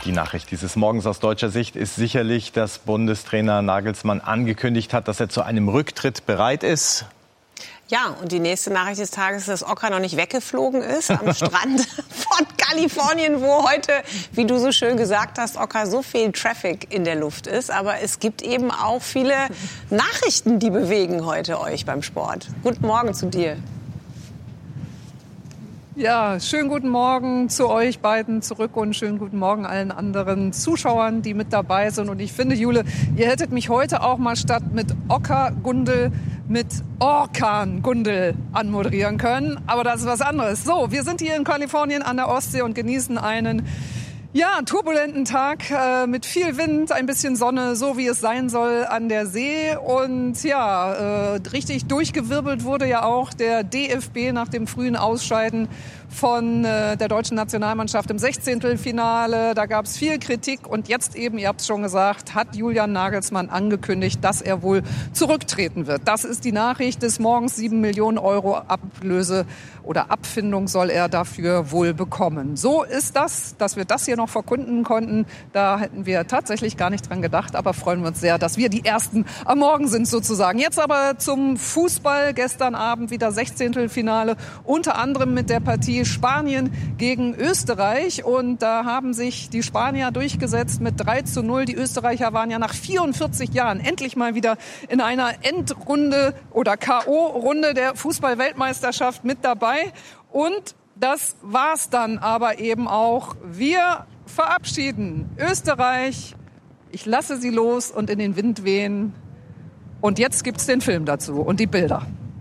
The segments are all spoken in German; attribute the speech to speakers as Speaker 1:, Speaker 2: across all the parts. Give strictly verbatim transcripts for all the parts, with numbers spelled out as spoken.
Speaker 1: Die Nachricht dieses Morgens aus deutscher Sicht ist sicherlich, dass Bundestrainer Nagelsmann angekündigt hat, dass er zu einem Rücktritt bereit ist.
Speaker 2: Ja, und die nächste Nachricht des Tages ist, dass Oka noch nicht weggeflogen ist am Strand von Kalifornien, wo heute, wie du so schön gesagt hast, Oka, so viel Traffic in der Luft ist. Aber es gibt eben auch viele Nachrichten, die bewegen heute euch beim Sport. Guten Morgen zu dir.
Speaker 3: Ja, schönen guten Morgen zu euch beiden zurück und schönen guten Morgen allen anderen Zuschauern, die mit dabei sind. Und ich finde, Jule, ihr hättet mich heute auch mal statt mit Oka Gundel mit Orkan Gundel anmoderieren können. Aber das ist was anderes. So, wir sind hier in Kalifornien an der Ostsee und genießen einen ja, turbulenten Tag äh, mit viel Wind, ein bisschen Sonne, so wie es sein soll an der See. Und ja, äh, richtig durchgewirbelt wurde ja auch der D F B nach dem frühen Ausscheiden von äh, der deutschen Nationalmannschaft im Sechzehntelfinale. Da gab es viel Kritik und jetzt eben, ihr habt es schon gesagt, hat Julian Nagelsmann angekündigt, dass er wohl zurücktreten wird. Das ist die Nachricht des Morgens. sieben Millionen Euro Ablöse oder Abfindung soll er dafür wohl bekommen. So ist das, dass wir das hier noch verkünden konnten. Da hätten wir tatsächlich gar nicht dran gedacht, aber freuen wir uns sehr, dass wir die Ersten am Morgen sind sozusagen. Jetzt aber zum Fußball. Gestern Abend wieder Sechzehntelfinale, unter anderem mit der Partie Spanien gegen Österreich. Und da haben sich die Spanier durchgesetzt mit drei zu null. Die Österreicher waren ja nach vierundvierzig Jahren endlich mal wieder in einer Endrunde oder K O-Runde der Fußball-Weltmeisterschaft mit dabei. Und das war's dann aber eben auch. Wir verabschieden Österreich. Ich lasse sie los und in den Wind wehen. Und jetzt gibt's den Film dazu und die Bilder.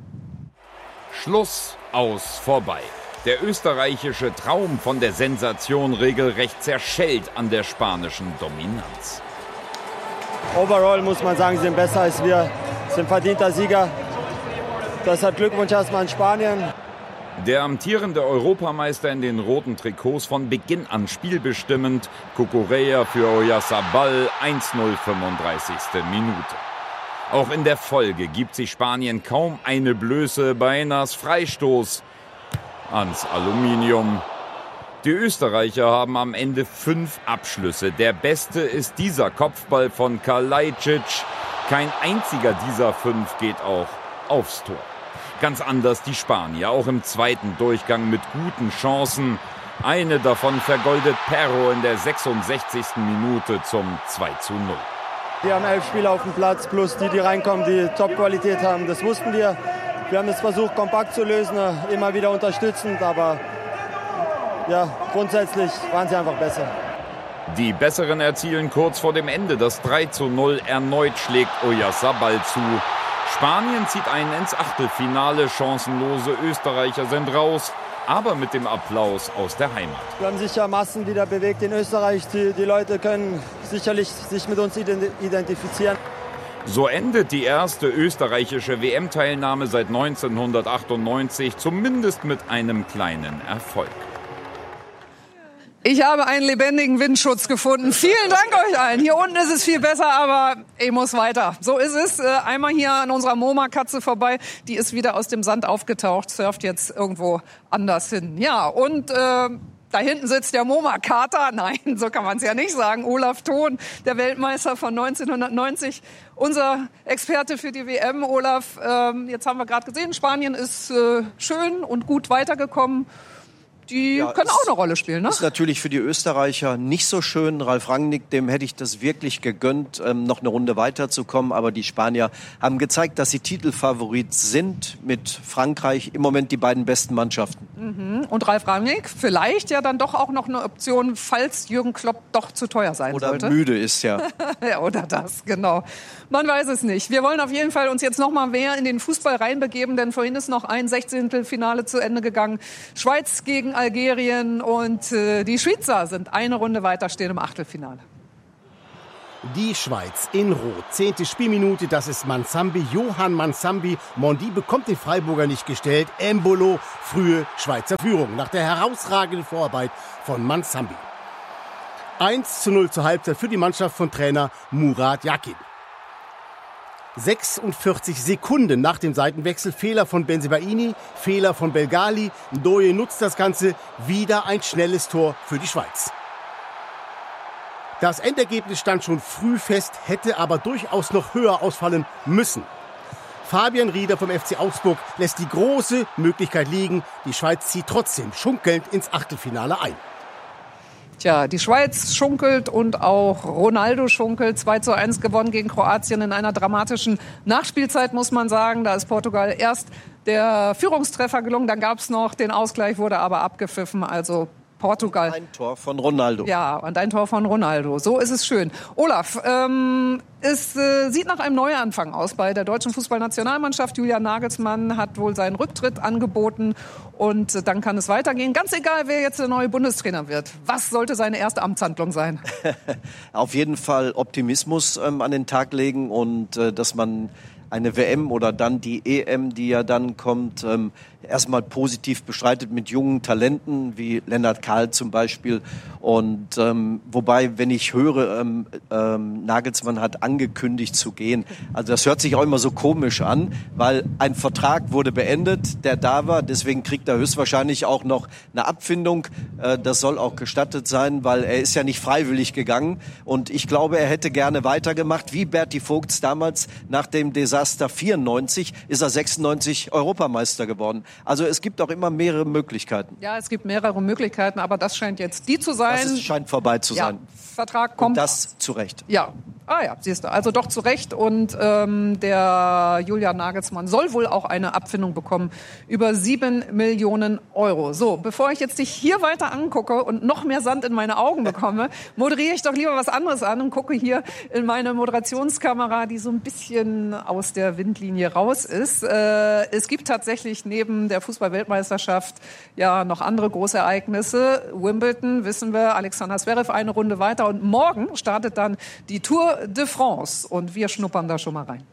Speaker 4: Schluss, aus, vorbei. Der österreichische Traum von der Sensation regelrecht zerschellt an der spanischen Dominanz.
Speaker 5: Overall muss man sagen, sie sind besser als wir. Sind verdienter Sieger. Deshalb Glückwunsch erstmal an Spanien.
Speaker 4: Der amtierende Europameister in den roten Trikots von Beginn an spielbestimmend. Cucurella für Oyarzabal, eins null, fünfunddreißigste Minute. Auch in der Folge gibt sich Spanien kaum eine Blöße bei Nas Freistoß ans Aluminium. Die Österreicher haben am Ende fünf Abschlüsse. Der beste ist dieser Kopfball von Kalajdzic. Kein einziger dieser fünf geht auch aufs Tor. Ganz anders die Spanier, auch im zweiten Durchgang mit guten Chancen. Eine davon vergoldet Perro in der sechsundsechzigsten Minute zum zwei zu null.
Speaker 5: Wir haben elf Spieler auf dem Platz, plus die, die reinkommen, die Top-Qualität haben. Das wussten wir. Wir haben es versucht, kompakt zu lösen, immer wieder unterstützend, aber ja, grundsätzlich waren sie einfach besser.
Speaker 4: Die Besseren erzielen kurz vor dem Ende das drei zu null. Erneut schlägt Oyarzabal zu. Spanien zieht ein ins Achtelfinale. Chancenlose Österreicher sind raus, aber mit dem Applaus aus der Heimat.
Speaker 5: Wir haben sicher Massen wieder bewegt in Österreich. Die, die Leute können sicherlich sich mit uns identifizieren.
Speaker 4: So endet die erste österreichische W M-Teilnahme seit neunzehnhundertachtundneunzig, zumindest mit einem kleinen Erfolg.
Speaker 3: Ich habe einen lebendigen Windschutz gefunden. Vielen Dank euch allen. Hier unten ist es viel besser, aber ich muss weiter. So ist es. Einmal hier an unserer Moma-Katze vorbei. Die ist wieder aus dem Sand aufgetaucht, surft jetzt irgendwo anders hin. Ja, und äh, da hinten sitzt der Moma-Kater. Nein, so kann man es ja nicht sagen. Olaf Thon, der Weltmeister von neunzehnhundertneunzig. Unser Experte für die W M. Olaf, äh, jetzt haben wir gerade gesehen, Spanien ist äh, schön und gut weitergekommen. Die ja, können auch eine Rolle spielen, ne?
Speaker 6: Ist natürlich für die Österreicher nicht so schön. Ralf Rangnick, dem hätte ich das wirklich gegönnt, ähm, noch eine Runde weiterzukommen. Aber die Spanier haben gezeigt, dass sie Titelfavorit sind mit Frankreich. Im Moment die beiden besten Mannschaften.
Speaker 3: Mhm. Und Ralf Rangnick, vielleicht ja dann doch auch noch eine Option, falls Jürgen Klopp doch zu teuer sein
Speaker 6: oder
Speaker 3: sollte.
Speaker 6: Oder müde ist, ja.
Speaker 3: Ja, oder das, genau. Man weiß es nicht. Wir wollen auf jeden Fall uns jetzt noch mal mehr in den Fußball reinbegeben, denn vorhin ist noch ein Sechzehntelfinale zu Ende gegangen. Schweiz gegen Algerien und äh, die Schweizer sind eine Runde weiter, stehen im Achtelfinale.
Speaker 7: Die Schweiz in Rot. Zehnte Spielminute, das ist Mansambi, Johann Mansambi. Mondi bekommt den Freiburger nicht gestellt. Embolo, frühe Schweizer Führung nach der herausragenden Vorarbeit von Mansambi. eins zu null zur Halbzeit für die Mannschaft von Trainer Murat Yakin. sechsundvierzig Sekunden nach dem Seitenwechsel, Fehler von Bensebaini, Fehler von Belgali. Ndoye nutzt das Ganze, wieder ein schnelles Tor für die Schweiz. Das Endergebnis stand schon früh fest, hätte aber durchaus noch höher ausfallen müssen. Fabian Rieder vom F C Augsburg lässt die große Möglichkeit liegen. Die Schweiz zieht trotzdem schunkelnd ins Achtelfinale ein.
Speaker 3: Tja, die Schweiz schunkelt und auch Ronaldo schunkelt. zwei zu eins gewonnen gegen Kroatien in einer dramatischen Nachspielzeit, muss man sagen. Da ist Portugal erst der Führungstreffer gelungen, dann gab es noch den Ausgleich, wurde aber abgepfiffen. Also Portugal.
Speaker 6: Und ein Tor von Ronaldo.
Speaker 3: Ja, und ein Tor von Ronaldo. So ist es schön. Olaf, ähm, es äh, sieht nach einem Neuanfang aus bei der deutschen Fußballnationalmannschaft. Julian Nagelsmann hat wohl seinen Rücktritt angeboten und äh, dann kann es weitergehen. Ganz egal, wer jetzt der neue Bundestrainer wird. Was sollte seine erste Amtshandlung sein?
Speaker 6: Auf jeden Fall Optimismus ähm, an den Tag legen und äh, dass man eine W M oder dann die E M, die ja dann kommt, ähm, erstmal positiv bestreitet mit jungen Talenten, wie Lennart Kahl zum Beispiel. Und ähm, wobei, wenn ich höre, ähm, ähm, Nagelsmann hat angekündigt zu gehen, also das hört sich auch immer so komisch an, weil ein Vertrag wurde beendet, der da war, deswegen kriegt er höchstwahrscheinlich auch noch eine Abfindung. Äh, das soll auch gestattet sein, weil er ist ja nicht freiwillig gegangen. Und ich glaube, er hätte gerne weitergemacht, wie Berti Vogts damals nach dem Desaster vierundneunzig ist er sechsundneunzig Europameister geworden. Also es gibt auch immer mehrere Möglichkeiten.
Speaker 3: Ja, es gibt mehrere Möglichkeiten, aber das scheint jetzt die zu sein.
Speaker 6: Das ist, scheint vorbei zu sein.
Speaker 3: Ja, Vertrag kommt.
Speaker 6: Und das zu Recht.
Speaker 3: Ja. Ah ja, siehst du, also doch zu Recht. Und ähm, der Julian Nagelsmann soll wohl auch eine Abfindung bekommen über sieben Millionen Euro. So, bevor ich jetzt dich hier weiter angucke und noch mehr Sand in meine Augen bekomme, moderiere ich doch lieber was anderes an und gucke hier in meine Moderationskamera, die so ein bisschen aus der Windlinie raus ist. Äh, es gibt tatsächlich neben der Fußball-Weltmeisterschaft ja noch andere große Ereignisse. Wimbledon, wissen wir, Alexander Zverev eine Runde weiter und morgen startet dann die Tour de France und wir schnuppern da schon mal rein.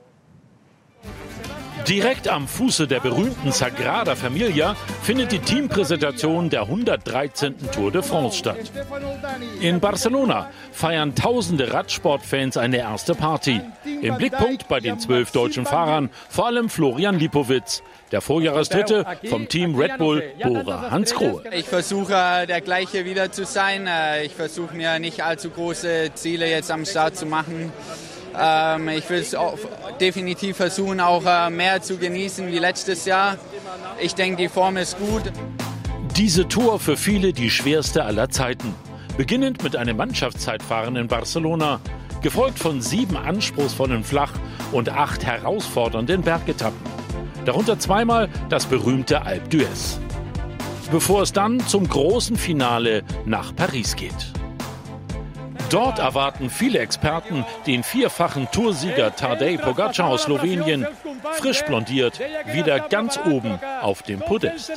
Speaker 8: Direkt am Fuße der berühmten Sagrada Familia findet die Teampräsentation der hundertdreizehnten Tour de France statt. In Barcelona feiern tausende Radsportfans eine erste Party. Im Blickpunkt bei den zwölf deutschen Fahrern vor allem Florian Lipowitz, der Vorjahresdritte vom Team Red Bull, Bora Hansgrohe.
Speaker 9: Ich versuche, der gleiche wieder zu sein. Ich versuche mir nicht allzu große Ziele jetzt am Start zu machen. Ich will es definitiv versuchen, auch mehr zu genießen wie letztes Jahr. Ich denke, die Form ist gut.
Speaker 8: Diese Tour für viele die schwerste aller Zeiten. Beginnend mit einem Mannschaftszeitfahren in Barcelona, gefolgt von sieben anspruchsvollen Flach- und acht herausfordernden Bergetappen. Darunter zweimal das berühmte Alpe d'Huez. Bevor es dann zum großen Finale nach Paris geht. Dort erwarten viele Experten den vierfachen Toursieger Tadej Pogačar aus Slowenien, frisch blondiert, wieder ganz oben auf dem Podest.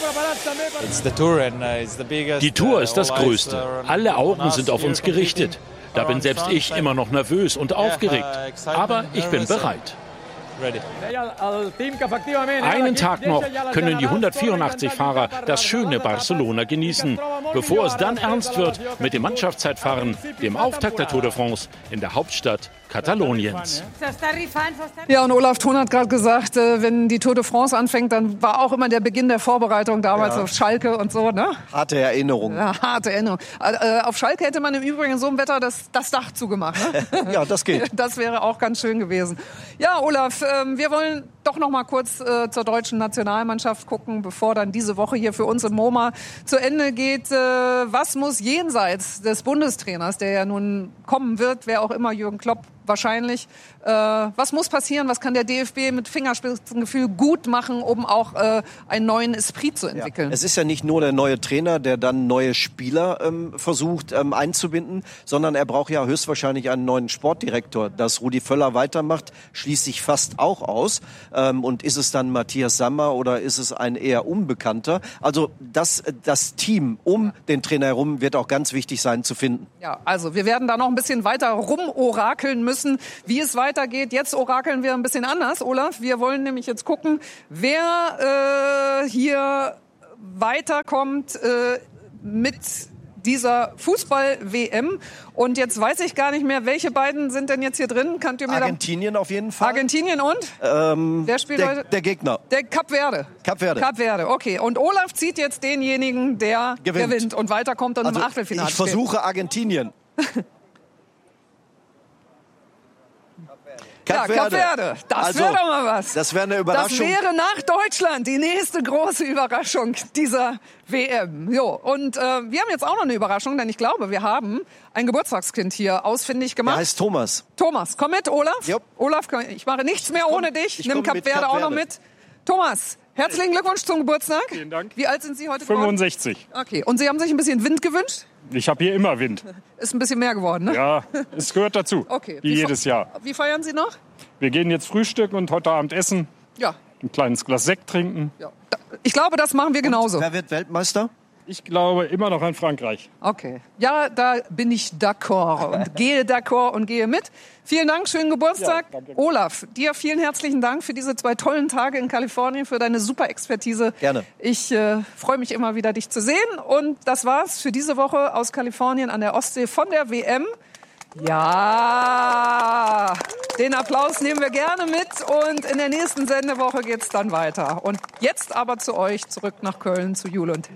Speaker 8: Die Tour ist das Größte. Alle Augen sind auf uns gerichtet. Da bin selbst ich immer noch nervös und aufgeregt. Aber ich bin bereit. Einen Tag noch können die hundertvierundachtzig Fahrer das schöne Barcelona genießen, bevor es dann ernst wird mit dem Mannschaftszeitfahren, dem Auftakt der Tour de France in der Hauptstadt Kataloniens.
Speaker 3: Ja, und Olaf Thon hat gerade gesagt, wenn die Tour de France anfängt, dann war auch immer der Beginn der Vorbereitung damals ja. auf Schalke und so, ne?
Speaker 6: Harte Erinnerung.
Speaker 3: Ja, harte Erinnerung. Äh, auf Schalke hätte man im Übrigen so im Wetter das, das Dach zugemacht, ne?
Speaker 6: Ja, das geht.
Speaker 3: Das wäre auch ganz schön gewesen. Ja, Olaf, äh, wir wollen doch noch mal kurz äh, zur deutschen Nationalmannschaft gucken, bevor dann diese Woche hier für uns im MoMA zu Ende geht. Äh, was muss jenseits des Bundestrainers, der ja nun kommen wird, wer auch immer, Jürgen Klopp wahrscheinlich, äh, was muss passieren, was kann der D F B mit Fingerspitzengefühl gut machen, um auch äh, einen neuen Esprit zu entwickeln?
Speaker 6: Ja. Es ist ja nicht nur der neue Trainer, der dann neue Spieler ähm, versucht ähm, einzubinden, sondern er braucht ja höchstwahrscheinlich einen neuen Sportdirektor. Dass Rudi Völler weitermacht, schließt sich fast auch aus. Ähm, und ist es dann Matthias Sammer oder ist es ein eher Unbekannter? Also das, das Team um den Trainer herum wird auch ganz wichtig sein zu finden.
Speaker 3: Ja, also wir werden da noch ein bisschen weiter rumorakeln müssen, wie es weitergeht. Jetzt orakeln wir ein bisschen anders, Olaf. Wir wollen nämlich jetzt gucken, wer äh, hier weiterkommt äh, mit dieser Fußball-W M. Und jetzt weiß ich gar nicht mehr, welche beiden sind denn jetzt hier drin? Könnt ihr mir
Speaker 6: Argentinien auf jeden Fall.
Speaker 3: Argentinien und?
Speaker 6: Ähm,
Speaker 3: Wer spielt
Speaker 6: der,
Speaker 3: heute?
Speaker 6: Der Gegner.
Speaker 3: Der Kap Verde.
Speaker 6: Kap Verde.
Speaker 3: Kap Verde, okay. Und Olaf zieht jetzt denjenigen, der gewinnt, gewinnt und weiterkommt und also im Achtelfinale
Speaker 6: ich versuche Argentinien.
Speaker 3: Ja, Kap Verde. Das
Speaker 6: also,
Speaker 3: wäre doch mal was.
Speaker 6: Das wäre eine Überraschung.
Speaker 3: Das wäre nach Deutschland die nächste große Überraschung dieser W M. Jo, und äh, wir haben jetzt auch noch eine Überraschung, denn ich glaube, wir haben ein Geburtstagskind hier ausfindig gemacht.
Speaker 6: Der heißt Thomas.
Speaker 3: Thomas, komm mit, Olaf.
Speaker 6: Jupp.
Speaker 3: Olaf, ich mache nichts mehr
Speaker 6: komm,
Speaker 3: ohne dich.
Speaker 6: Nimm
Speaker 3: Kap Verde auch noch mit. Thomas, herzlichen Glückwunsch zum Geburtstag.
Speaker 10: Vielen Dank.
Speaker 3: Wie alt sind Sie heute geworden?
Speaker 10: fünfundsechzig.
Speaker 3: Okay, und Sie haben sich ein bisschen Wind gewünscht?
Speaker 10: Ich habe hier immer Wind.
Speaker 3: Ist ein bisschen mehr geworden, ne?
Speaker 10: Ja, es gehört dazu.
Speaker 3: Okay.
Speaker 10: Wie, wie jedes Jahr.
Speaker 3: Wie feiern Sie noch?
Speaker 10: Wir gehen jetzt frühstücken und heute Abend essen.
Speaker 3: Ja.
Speaker 10: Ein kleines Glas Sekt trinken.
Speaker 3: Ja. Ich glaube, das machen wir genauso.
Speaker 6: Und wer wird Weltmeister?
Speaker 10: Ich glaube immer noch an Frankreich.
Speaker 3: Okay. Ja, da bin ich d'accord und gehe d'accord und gehe mit. Vielen Dank, schönen Geburtstag. Ja, Olaf, dir vielen herzlichen Dank für diese zwei tollen Tage in Kalifornien, für deine super Expertise.
Speaker 6: Gerne.
Speaker 3: Ich äh, freue mich immer wieder, dich zu sehen. Und das war's für diese Woche aus Kalifornien an der Ostsee von der W M. Ja, den Applaus nehmen wir gerne mit und in der nächsten Sendewoche geht's dann weiter. Und jetzt aber zu euch, zurück nach Köln, zu Jule und Till.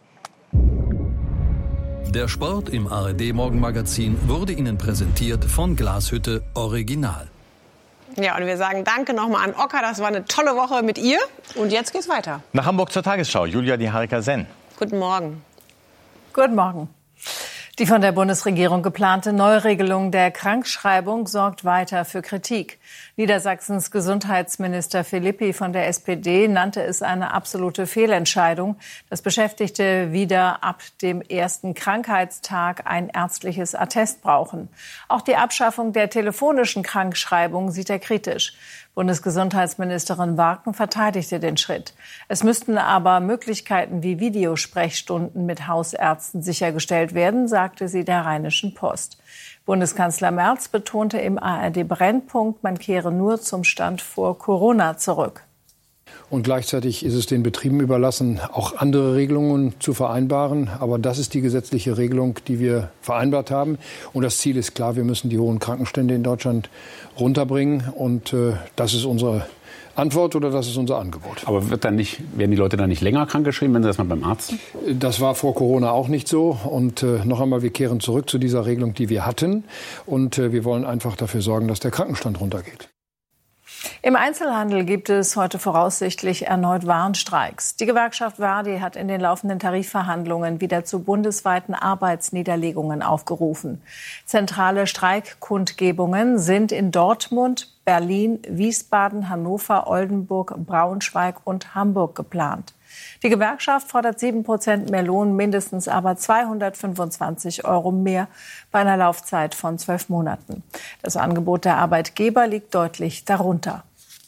Speaker 11: Der Sport im A R D-Morgenmagazin wurde Ihnen präsentiert von Glashütte Original.
Speaker 2: Ja, und wir sagen Danke nochmal an Oka. Das war eine tolle Woche mit ihr. Und jetzt geht's weiter.
Speaker 1: Nach Hamburg zur Tagesschau. Julia Diharika-Senn.
Speaker 2: Guten Morgen.
Speaker 12: Guten Morgen. Die von der Bundesregierung geplante Neuregelung der Krankschreibung sorgt weiter für Kritik. Niedersachsens Gesundheitsminister Philippi von der S P D nannte es eine absolute Fehlentscheidung, dass Beschäftigte wieder ab dem ersten Krankheitstag ein ärztliches Attest brauchen. Auch die Abschaffung der telefonischen Krankschreibung sieht er kritisch. Bundesgesundheitsministerin Warken verteidigte den Schritt. Es müssten aber Möglichkeiten wie Videosprechstunden mit Hausärzten sichergestellt werden, sagte sie der Rheinischen Post. Bundeskanzler Merz betonte im A R D-Brennpunkt, man kehre nur zum Stand vor Corona zurück.
Speaker 13: Und gleichzeitig ist es den Betrieben überlassen, auch andere Regelungen zu vereinbaren. Aber das ist die gesetzliche Regelung, die wir vereinbart haben. Und das Ziel ist klar, wir müssen die hohen Krankenstände in Deutschland runterbringen. Und äh, das ist unsere Antwort oder das ist unser Angebot.
Speaker 14: Aber wird dann nicht, werden die Leute dann nicht länger krankgeschrieben, wenn sie das mal beim Arzt?
Speaker 13: Das war vor Corona auch nicht so. Und äh, noch einmal, wir kehren zurück zu dieser Regelung, die wir hatten. Und äh, wir wollen einfach dafür sorgen, dass der Krankenstand runtergeht.
Speaker 12: Im Einzelhandel gibt es heute voraussichtlich erneut Warnstreiks. Die Gewerkschaft Verdi hat in den laufenden Tarifverhandlungen wieder zu bundesweiten Arbeitsniederlegungen aufgerufen. Zentrale Streikkundgebungen sind in Dortmund, Berlin, Wiesbaden, Hannover, Oldenburg, Braunschweig und Hamburg geplant. Die Gewerkschaft fordert sieben Prozent mehr Lohn, mindestens aber zweihundertfünfundzwanzig Euro mehr bei einer Laufzeit von zwölf Monaten. Das Angebot der Arbeitgeber liegt deutlich darunter.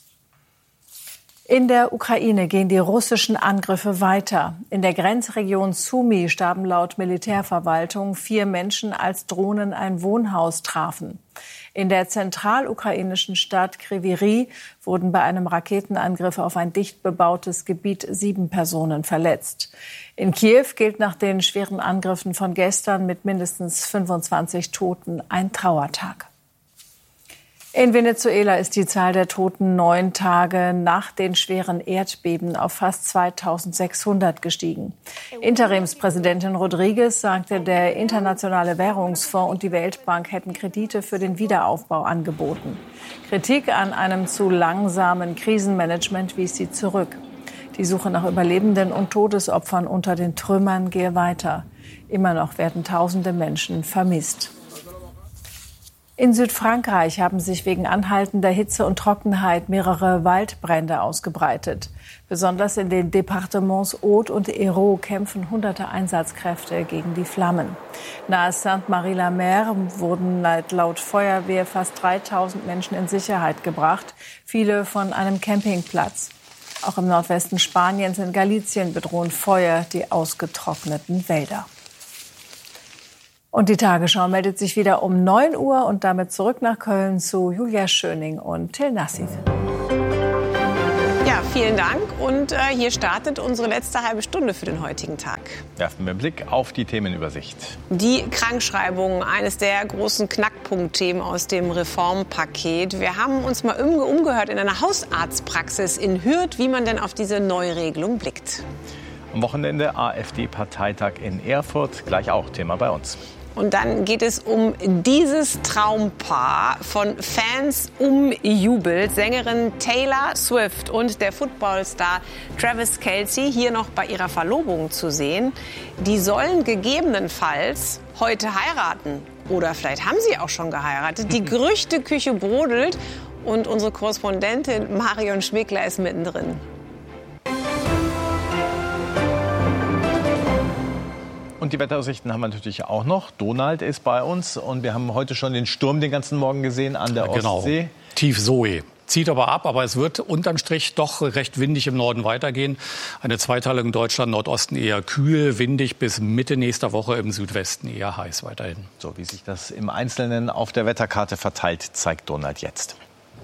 Speaker 12: In der Ukraine gehen die russischen Angriffe weiter. In der Grenzregion Sumy starben laut Militärverwaltung vier Menschen, als Drohnen ein Wohnhaus trafen. In der zentralukrainischen Stadt Kryvyi wurden bei einem Raketenangriff auf ein dicht bebautes Gebiet sieben Personen verletzt. In Kiew gilt nach den schweren Angriffen von gestern mit mindestens fünfundzwanzig Toten ein Trauertag. In Venezuela ist die Zahl der Toten neun Tage nach den schweren Erdbeben auf fast zweitausendsechshundert gestiegen. Interimspräsidentin Rodriguez sagte, der Internationale Währungsfonds und die Weltbank hätten Kredite für den Wiederaufbau angeboten. Kritik an einem zu langsamen Krisenmanagement wies sie zurück. Die Suche nach Überlebenden und Todesopfern unter den Trümmern gehe weiter. Immer noch werden tausende Menschen vermisst. In Südfrankreich haben sich wegen anhaltender Hitze und Trockenheit mehrere Waldbrände ausgebreitet. Besonders in den Departements Aude und Hérault kämpfen hunderte Einsatzkräfte gegen die Flammen. Nahe Sainte-Marie-la-Mer wurden laut Feuerwehr fast dreitausend Menschen in Sicherheit gebracht, viele von einem Campingplatz. Auch im Nordwesten Spaniens in Galicien bedrohen Feuer die ausgetrockneten Wälder. Und die Tagesschau meldet sich wieder um neun Uhr und damit zurück nach Köln zu Julia Schöning und Till Nassif.
Speaker 2: Ja, vielen Dank. Und äh, hier startet unsere letzte halbe Stunde für den heutigen Tag.
Speaker 1: Werfen wir einen Blick auf die Themenübersicht.
Speaker 2: Die Krankschreibung, eines der großen Knackpunktthemen aus dem Reformpaket. Wir haben uns mal umgehört in einer Hausarztpraxis in Hürth, wie man denn auf diese Neuregelung blickt.
Speaker 1: Am Wochenende A f D-Parteitag in Erfurt, gleich auch Thema bei uns.
Speaker 2: Und dann geht es um dieses Traumpaar von Fans umjubelt. Sängerin Taylor Swift und der Footballstar Travis Kelce hier noch bei ihrer Verlobung zu sehen. Die sollen gegebenenfalls heute heiraten. Oder vielleicht haben sie auch schon geheiratet. Die Gerüchteküche brodelt und unsere Korrespondentin Marion Schmickler ist mittendrin.
Speaker 1: Und die Wetteraussichten haben wir natürlich auch noch. Donald ist bei uns und wir haben heute schon den Sturm den ganzen Morgen gesehen an der
Speaker 15: genau.
Speaker 1: Ostsee.
Speaker 15: Tief Zoe. Zieht aber ab, aber es wird unterm Strich doch recht windig im Norden weitergehen. Eine Zweiteilung in Deutschland, Nordosten eher kühl, windig bis Mitte nächster Woche, im Südwesten eher heiß weiterhin.
Speaker 1: So wie sich das im Einzelnen auf der Wetterkarte verteilt, zeigt Donald jetzt.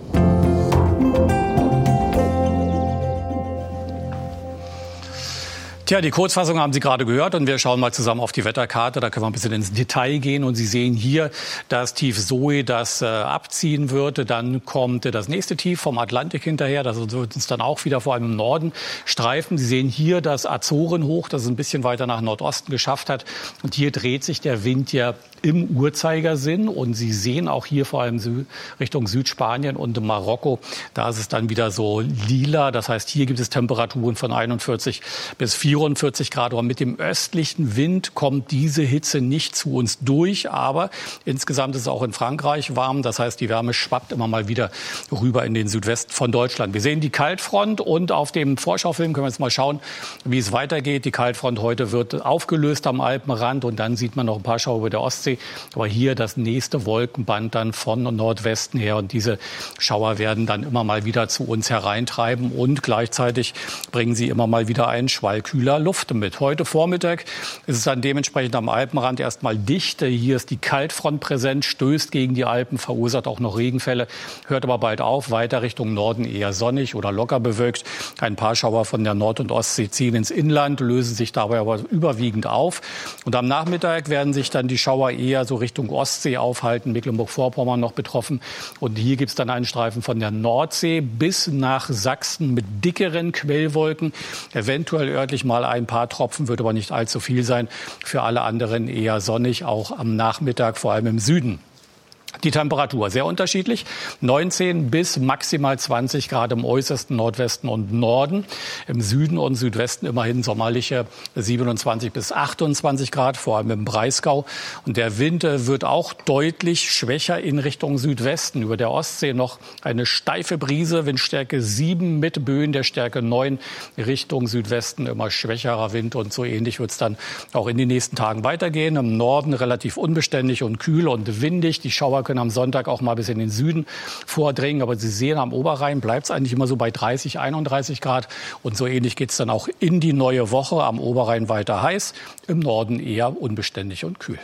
Speaker 15: Tja, die Kurzfassung haben Sie gerade gehört und wir schauen mal zusammen auf die Wetterkarte. Da können wir ein bisschen ins Detail gehen und Sie sehen hier das Tief Zoe, das äh, abziehen wird. Dann kommt äh, das nächste Tief vom Atlantik hinterher. Das wird uns dann auch wieder vor allem im Norden streifen. Sie sehen hier das Azorenhoch, das es ein bisschen weiter nach Nordosten geschafft hat. Und hier dreht sich der Wind ja im Uhrzeigersinn. Und Sie sehen auch hier vor allem Sü- Richtung Südspanien und Marokko. Da ist es dann wieder so lila. Das heißt, hier gibt es Temperaturen von einundvierzig bis vierundvierzig Grad. Aber mit dem östlichen Wind kommt diese Hitze nicht zu uns durch. Aber insgesamt ist es auch in Frankreich warm. Das heißt, die Wärme schwappt immer mal wieder rüber in den Südwesten von Deutschland. Wir sehen die Kaltfront und auf dem Vorschaufilm können wir jetzt mal schauen, wie es weitergeht. Die Kaltfront heute wird aufgelöst am Alpenrand und dann sieht man noch ein paar Schauer über der Ostsee. Aber hier das nächste Wolkenband dann von Nordwesten her. Und diese Schauer werden dann immer mal wieder zu uns hereintreiben und gleichzeitig bringen sie immer mal wieder einen Schwall kühler Luft mit. Heute Vormittag ist es dann dementsprechend am Alpenrand erstmal dicht. Hier ist die Kaltfront präsent, stößt gegen die Alpen, verursacht auch noch Regenfälle, hört aber bald auf. Weiter Richtung Norden eher sonnig oder locker bewölkt. Ein paar Schauer von der Nord- und Ostsee ziehen ins Inland, lösen sich dabei aber überwiegend auf. Und am Nachmittag werden sich dann die Schauer eher so Richtung Ostsee aufhalten, Mecklenburg-Vorpommern noch betroffen. Und hier gibt es dann einen Streifen von der Nordsee bis nach Sachsen mit dickeren Quellwolken. Eventuell örtlich mal ein paar Tropfen, wird aber nicht allzu viel sein. Für alle anderen eher sonnig, auch am Nachmittag, vor allem im Süden. Die Temperatur sehr unterschiedlich, neunzehn bis maximal zwanzig Grad im äußersten Nordwesten und Norden. Im Süden und Südwesten immerhin sommerliche siebenundzwanzig bis achtundzwanzig Grad, vor allem im Breisgau. Und der Wind wird auch deutlich schwächer in Richtung Südwesten. Über der Ostsee noch eine steife Brise, Windstärke sieben mit Böen der Stärke neun. Richtung Südwesten immer schwächerer Wind und so ähnlich wird es dann auch in den nächsten Tagen weitergehen. Im Norden relativ unbeständig und kühl und windig. Die Schauer können am Sonntag auch mal bis in den Süden vordringen. Aber Sie sehen, am Oberrhein bleibt es eigentlich immer so bei dreißig, einunddreißig Grad. Und so ähnlich geht es dann auch in die neue Woche. Am Oberrhein weiter heiß, im Norden eher unbeständig und kühl.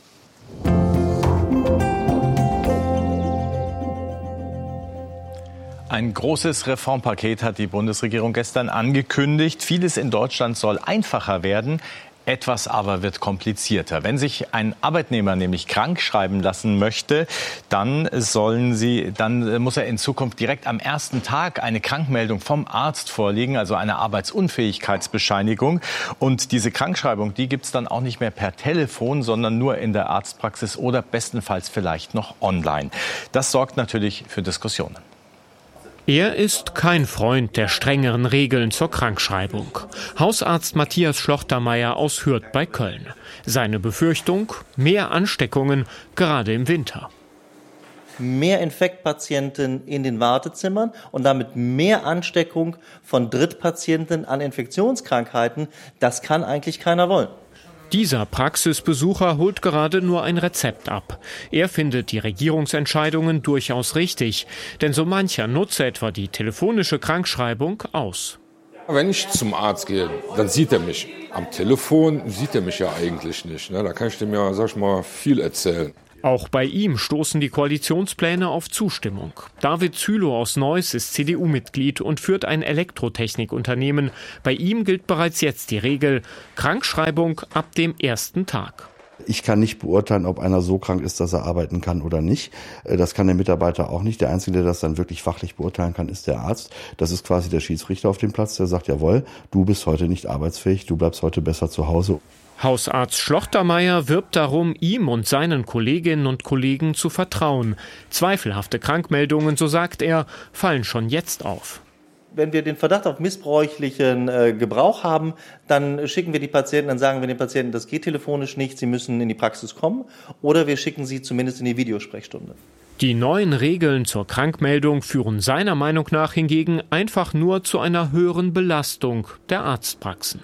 Speaker 1: Ein großes Reformpaket hat die Bundesregierung gestern angekündigt. Vieles in Deutschland soll einfacher werden. Etwas aber wird komplizierter. Wenn sich ein Arbeitnehmer nämlich krank schreiben lassen möchte, dann sollen sie, dann muss er in Zukunft direkt am ersten Tag eine Krankmeldung vom Arzt vorlegen, also eine Arbeitsunfähigkeitsbescheinigung. Und diese Krankschreibung, die gibt's dann auch nicht mehr per Telefon, sondern nur in der Arztpraxis oder bestenfalls vielleicht noch online. Das sorgt natürlich für Diskussionen.
Speaker 16: Er ist kein Freund der strengeren Regeln zur Krankschreibung. Hausarzt Matthias Schlochtermeier aus Hürth bei Köln. Seine Befürchtung: mehr Ansteckungen, gerade im Winter.
Speaker 17: Mehr Infektpatienten in den Wartezimmern und damit mehr Ansteckung von Drittpatienten an Infektionskrankheiten, das kann eigentlich keiner wollen.
Speaker 16: Dieser Praxisbesucher holt gerade nur ein Rezept ab. Er findet die Regierungsentscheidungen durchaus richtig, denn so mancher nutze etwa die telefonische Krankschreibung aus.
Speaker 18: Wenn ich zum Arzt gehe, dann sieht er mich. Am Telefon sieht er mich ja eigentlich nicht. Da kann ich dem ja, sag ich mal, viel erzählen.
Speaker 16: Auch bei ihm stoßen die Koalitionspläne auf Zustimmung. David Zülow aus Neuss ist C D U-Mitglied und führt ein Elektrotechnikunternehmen. Bei ihm gilt bereits jetzt die Regel: Krankschreibung ab dem ersten Tag.
Speaker 19: Ich kann nicht beurteilen, ob einer so krank ist, dass er arbeiten kann oder nicht. Das kann der Mitarbeiter auch nicht. Der Einzige, der das dann wirklich fachlich beurteilen kann, ist der Arzt. Das ist quasi der Schiedsrichter auf dem Platz, der sagt, jawohl, du bist heute nicht arbeitsfähig, du bleibst heute besser zu Hause.
Speaker 16: Hausarzt Schlochtermeier wirbt darum, ihm und seinen Kolleginnen und Kollegen zu vertrauen. Zweifelhafte Krankmeldungen, so sagt er, fallen schon jetzt auf.
Speaker 17: Wenn wir den Verdacht auf missbräuchlichen äh, Gebrauch haben, dann schicken wir die Patienten, dann sagen wir den Patienten, das geht telefonisch nicht, sie müssen in die Praxis kommen, oder wir schicken sie zumindest in die Videosprechstunde.
Speaker 16: Die neuen Regeln zur Krankmeldung führen seiner Meinung nach hingegen einfach nur zu einer höheren Belastung der Arztpraxen.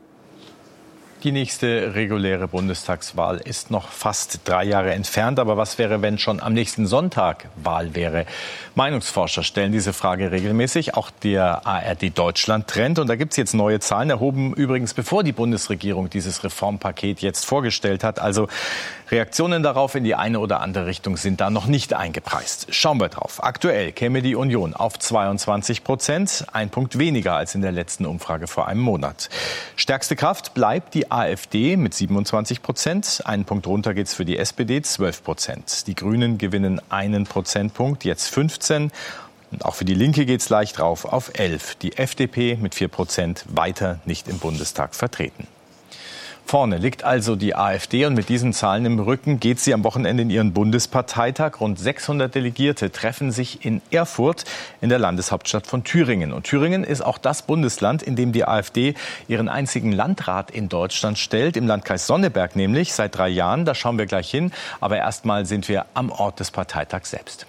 Speaker 1: Die nächste reguläre Bundestagswahl ist noch fast drei Jahre entfernt. Aber was wäre, wenn schon am nächsten Sonntag Wahl wäre? Meinungsforscher stellen diese Frage regelmäßig. Auch der A R D-Deutschland-Trend. Und da gibt es jetzt neue Zahlen, erhoben übrigens, bevor die Bundesregierung dieses Reformpaket jetzt vorgestellt hat. Also Reaktionen darauf in die eine oder andere Richtung sind da noch nicht eingepreist. Schauen wir drauf. Aktuell käme die Union auf zweiundzwanzig Prozent, ein Punkt weniger als in der letzten Umfrage vor einem Monat. Stärkste Kraft bleibt die AfD mit siebenundzwanzig Prozent. Einen Punkt runter geht's für die S P D, zwölf Prozent. Die Grünen gewinnen einen Prozentpunkt, jetzt fünfzehn. Und auch für die Linke geht's leicht rauf auf elf. Die F D P mit vier Prozent weiter nicht im Bundestag vertreten. Vorne liegt also die AfD und mit diesen Zahlen im Rücken geht sie am Wochenende in ihren Bundesparteitag. Rund sechshundert Delegierte treffen sich in Erfurt in der Landeshauptstadt von Thüringen. Und Thüringen ist auch das Bundesland, in dem die AfD ihren einzigen Landrat in Deutschland stellt, im Landkreis Sonneberg nämlich, seit drei Jahren. Da schauen wir gleich hin. Aber erstmal sind wir am Ort des Parteitags selbst.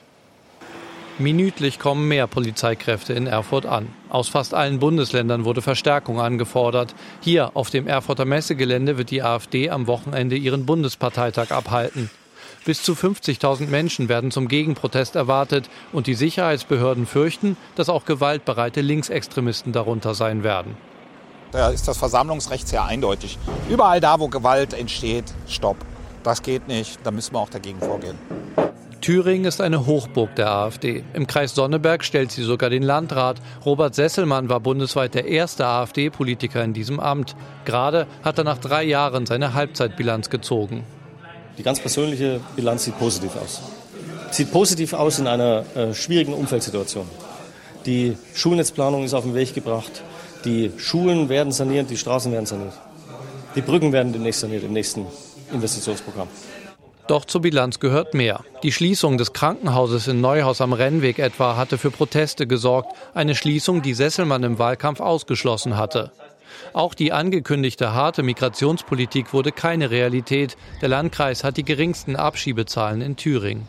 Speaker 20: Minütlich kommen mehr Polizeikräfte in Erfurt an. Aus fast allen Bundesländern wurde Verstärkung angefordert. Hier auf dem Erfurter Messegelände wird die AfD am Wochenende ihren Bundesparteitag abhalten. Bis zu fünfzigtausend Menschen werden zum Gegenprotest erwartet. Und die Sicherheitsbehörden fürchten, dass auch gewaltbereite Linksextremisten darunter sein werden.
Speaker 21: Da ist das Versammlungsrecht sehr eindeutig. Überall da, wo Gewalt entsteht, stopp. Das geht nicht, da müssen wir auch dagegen vorgehen.
Speaker 20: Thüringen ist eine Hochburg der AfD. Im Kreis Sonneberg stellt sie sogar den Landrat. Robert Sesselmann war bundesweit der erste AfD-Politiker in diesem Amt. Gerade hat er nach drei Jahren seine Halbzeitbilanz gezogen.
Speaker 22: Die ganz persönliche Bilanz sieht positiv aus. Sieht positiv aus in einer äh, schwierigen Umfeldsituation. Die Schulnetzplanung ist auf den Weg gebracht. Die Schulen werden saniert, die Straßen werden saniert. Die Brücken werden demnächst saniert im nächsten Investitionsprogramm.
Speaker 20: Doch zur Bilanz gehört mehr. Die Schließung des Krankenhauses in Neuhaus am Rennweg etwa hatte für Proteste gesorgt. Eine Schließung, die Sesselmann im Wahlkampf ausgeschlossen hatte. Auch die angekündigte harte Migrationspolitik wurde keine Realität. Der Landkreis hat die geringsten Abschiebezahlen in Thüringen.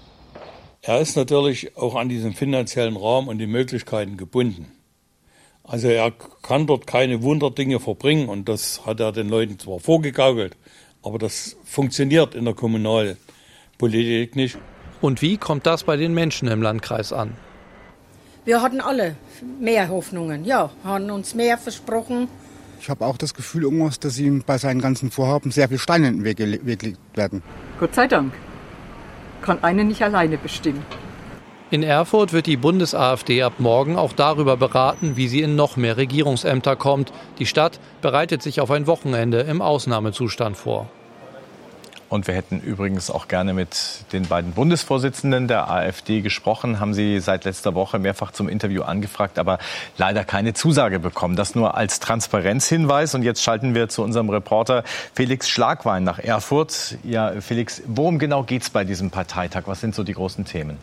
Speaker 23: Er ist natürlich auch an diesen finanziellen Rahmen und die Möglichkeiten gebunden. Also er kann dort keine Wunderdinge verbringen und das hat er den Leuten zwar vorgegaukelt, aber das funktioniert in der Kommunalpolitik nicht.
Speaker 20: Und wie kommt das bei den Menschen im Landkreis an?
Speaker 24: Wir hatten alle mehr Hoffnungen, ja, haben uns mehr versprochen.
Speaker 25: Ich habe auch das Gefühl, irgendwas, dass ihm bei seinen ganzen Vorhaben sehr viel Steine in den Weg gelegt werden.
Speaker 26: Gott sei Dank. Kann eine nicht alleine bestimmen.
Speaker 20: In Erfurt wird die Bundes-AfD ab morgen auch darüber beraten, wie sie in noch mehr Regierungsämter kommt. Die Stadt bereitet sich auf ein Wochenende im Ausnahmezustand vor.
Speaker 1: Und wir hätten übrigens auch gerne mit den beiden Bundesvorsitzenden der AfD gesprochen. Haben Sie seit letzter Woche mehrfach zum Interview angefragt, aber leider keine Zusage bekommen. Das nur als Transparenzhinweis. Und jetzt schalten wir zu unserem Reporter Felix Schlagwein nach Erfurt. Ja, Felix, worum genau geht es bei diesem Parteitag? Was sind so die großen Themen?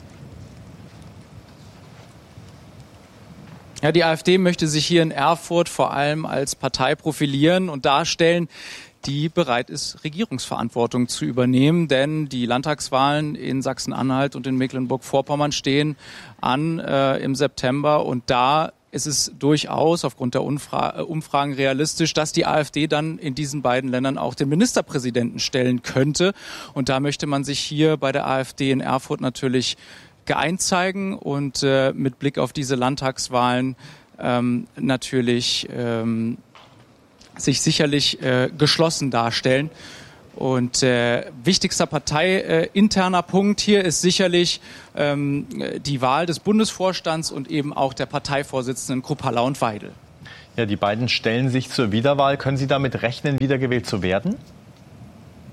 Speaker 27: Ja, die AfD möchte sich hier in Erfurt vor allem als Partei profilieren und darstellen, die bereit ist, Regierungsverantwortung zu übernehmen. Denn die Landtagswahlen in Sachsen-Anhalt und in Mecklenburg-Vorpommern stehen an äh, im September. Und da ist es durchaus aufgrund der Umfra- Umfragen realistisch, dass die AfD dann in diesen beiden Ländern auch den Ministerpräsidenten stellen könnte. Und da möchte man sich hier bei der AfD in Erfurt natürlich geeint zeigen und äh, mit Blick auf diese Landtagswahlen ähm, natürlich ähm, sich sicherlich äh, geschlossen darstellen. Und äh, wichtigster parteiinterner äh, Punkt hier ist sicherlich ähm, die Wahl des Bundesvorstands und eben auch der Parteivorsitzenden Kruppalla und Weidel.
Speaker 1: Ja, die beiden stellen sich zur Wiederwahl. Können Sie damit rechnen, wiedergewählt zu werden?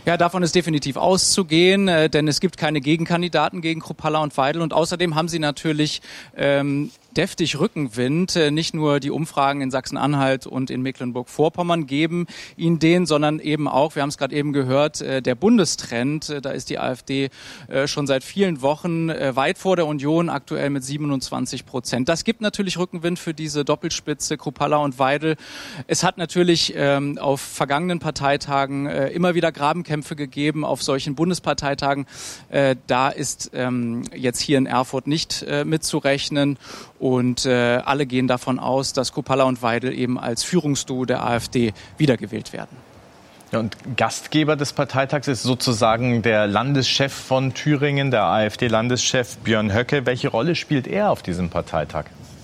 Speaker 27: Ja, davon ist definitiv auszugehen, äh, denn es gibt keine Gegenkandidaten gegen Kruppalla und Weidel. Und außerdem haben sie natürlich ähm, deftig Rückenwind. Äh, nicht nur die Umfragen in Sachsen-Anhalt und in Mecklenburg-Vorpommern geben ihnen den, sondern eben auch, wir haben es gerade eben gehört, äh, der Bundestrend. Äh, da ist die AfD äh, schon seit vielen Wochen äh, weit vor der Union, aktuell mit siebenundzwanzig Prozent. Das gibt natürlich Rückenwind für diese Doppelspitze Kruppalla und Weidel. Es hat natürlich ähm, auf vergangenen Parteitagen äh, immer wieder Grabenkämpfe gegeben auf solchen Bundesparteitagen. Äh, da ist ähm, jetzt hier in Erfurt nicht äh, mitzurechnen. Und äh, alle gehen davon aus, dass Kruppalla und Weidel eben als Führungsduo der AfD wiedergewählt werden.
Speaker 1: Ja, und Gastgeber des Parteitags ist sozusagen der Landeschef von Thüringen, der AfD-Landeschef Björn Höcke. Welche Rolle spielt er auf diesem Parteitag?